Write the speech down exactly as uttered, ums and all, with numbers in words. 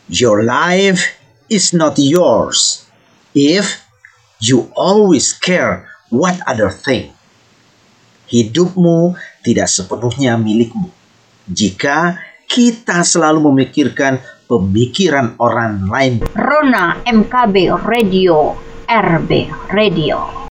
Your life is not yours if you always care what other think. Hidupmu tidak sepenuhnya milikmu jika kita selalu memikirkan pemikiran orang lain. Rona M K B Radio, R B Radio.